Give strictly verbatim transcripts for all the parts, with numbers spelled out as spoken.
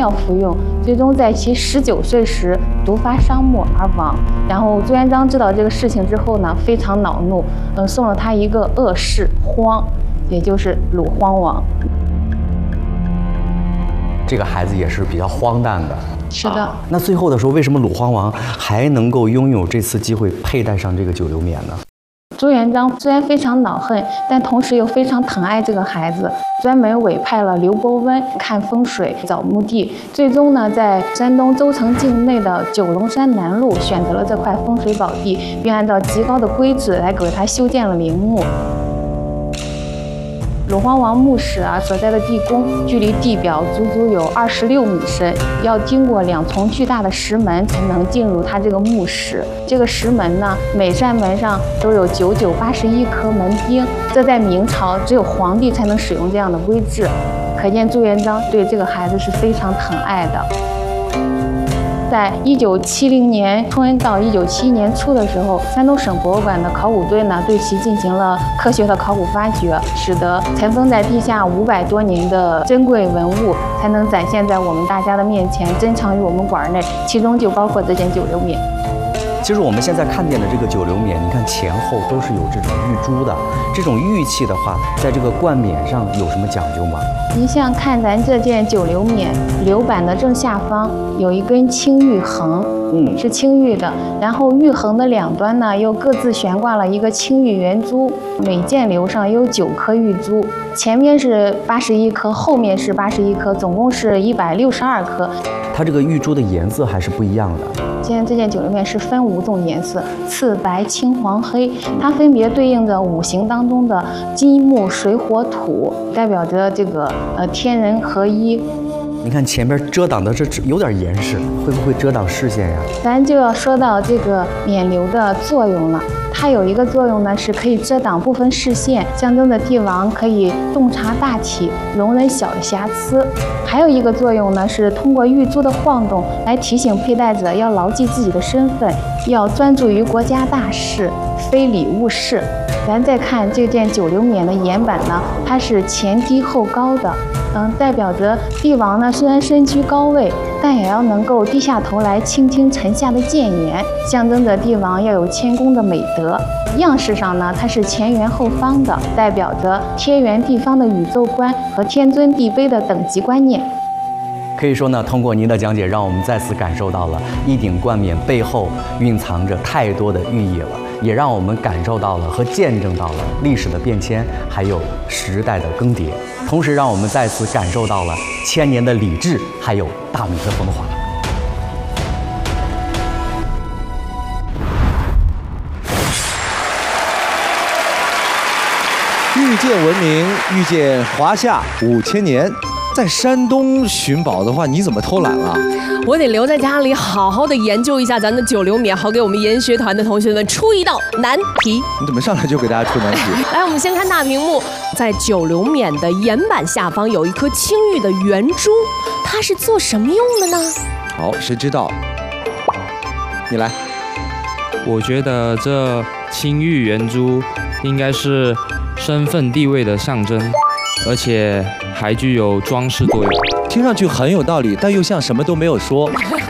药服用，最终在其十九岁时毒发伤木而亡。然后朱元璋知道这个事情之后呢，非常恼怒，嗯，送了他一个恶谥荒，也就是鲁荒王。 这个孩子也是比较荒诞的。 是的。 啊、那最后的时候，为什么鲁荒王还能够拥有这次机会佩戴上这个九流冕呢？ 朱元璋虽然非常恼恨，但同时又非常疼爱这个孩子，专门委派了刘伯温看风水、找墓地，最终呢，在山东州城境内的九龙山南麓选择了这块风水宝地，并按照极高的规制来给他修建了陵墓。鲁荒王墓室啊所在的地宫，距离地表足足有二十六米深，要经过两重巨大的石门才能进入它这个墓室。这个石门呢，每扇门上都有九九八十一颗门钉，这在明朝只有皇帝才能使用这样的规制，可见朱元璋对这个孩子是非常疼爱的。在一九七零年春到一九七一年初的时候，山东省博物馆的考古队呢对其进行了科学的考古发掘，使得尘封在地下五百多年的珍贵文物才能展现在我们大家的面前，珍藏于我们馆内，其中就包括这件九流冕。 其实我们现在看见的这个九流冕，你看前后都是有这种玉珠的。这种玉器的话，在这个冠冕上有什么讲究吗？ 你像看咱这件九流冕，流板的正下方有一根青玉横，嗯，是青玉的。然后玉横的两端呢，又各自悬挂了一个青玉圆珠，每件流上有九颗玉珠，前面是八十一颗，后面是八十一颗，总共是一百六十二颗。 它这个玉珠的颜色还是不一样的。 现在这件九流冕是分五种颜色：赤、白、青、黄、黑，它分别对应着五行当中的金、木、水、火、土，代表着这个呃天人合一。 你看前边遮挡的这有点严实，会不会遮挡视线呀？ 咱就要说到这个冕旒的作用了。它有一个作用呢，是可以遮挡部分视线，象征着帝王可以洞察大体，容忍小的瑕疵。还有一个作用呢，是通过玉珠的晃动来提醒佩戴者要牢记自己的身份，要专注于国家大事，非礼勿视。咱再看这件九流冕的檐板呢，它是前低后高的，嗯，代表着帝王呢虽然身居高位，但也要能够低下头来倾听臣下的谏言，象征着帝王要有谦恭的美德。样式上呢，它是前圆后方的，代表着天圆地方的宇宙观和天尊地卑的等级观念。 可以说呢，通过您的讲解，让我们再次感受到了一顶冠冕背后蕴藏着太多的寓意了，也让我们感受到了和见证到了历史的变迁，还有时代的更迭，同时让我们再次感受到了千年的礼制，还有大明的风华。 遇见文明，遇见华夏五千年。在山东寻宝的话，你怎么偷懒了？ 我得留在家里好好的研究一下咱的九流冕，好给我们研学团的同学们出一道难题。 你怎么上来就给大家出难题？ 来，我们先看大屏幕，在九流冕的檐板下方有一颗青玉的圆珠，它是做什么用的呢？ 好，谁知道？你来。 我觉得这青玉圆珠应该是身份地位的象征，而且还具有装饰作用。 听上去很有道理，但又像什么都没有说。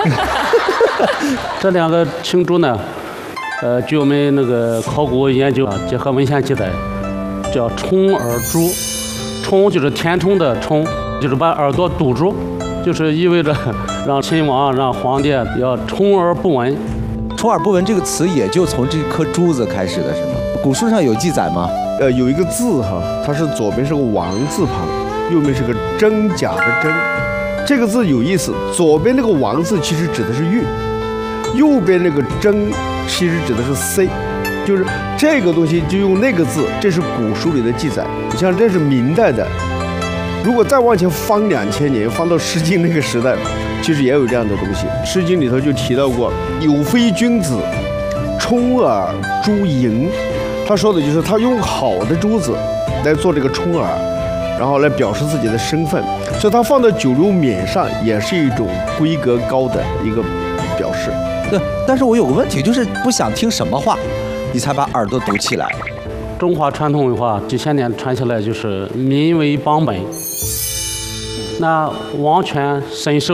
这两个青珠呢，呃，据我们那个考古研究啊，结合文献记载，叫冲耳珠。冲就是填充的冲，就是把耳朵堵住，就是意味着让亲王、让皇帝要充耳不闻。 充耳不闻这个词也就从这颗珠子开始的，是吗？古书上有记载吗？ 呃，有一个字哈，它是左边是个王字旁，右边是个真假的真。这个字有意思，左边那个王字其实指的是玉，右边那个真其实指的是 C， 就是这个东西就用那个字，这是古书里的记载。你像这是明代的，如果再往前翻两千年，翻到《诗经》那个时代，其实也有这样的东西。《诗经》里头就提到过，有非君子，充耳珠盈。他说的就是他用好的珠子来做这个充耳，然后来表示自己的身份，所以他放到九流冕上也是一种规格高的一个表示。 对，但是我有个问题，就是不想听什么话，你才把耳朵堵起来。 中华传统文化几千年传下来，就是民为邦本，那王权神授。